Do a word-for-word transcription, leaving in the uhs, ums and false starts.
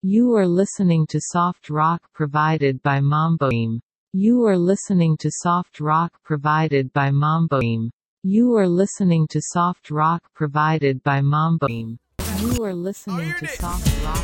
You are listening to soft rock provided by Mamboim. You are listening to soft rock provided by Mamboim. You are listening to soft rock provided by Mamboim. You are listening to soft rock